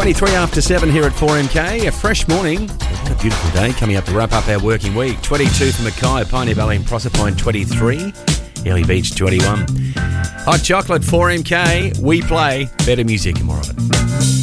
23 after 7 here at 4MK. A fresh morning. What a beautiful day coming up to wrap up our working week. 22 for Mackay, Pioneer Valley and Proserpine 23. Ely Beach 21. Hot Chocolate 4MK. We play better music and more of it.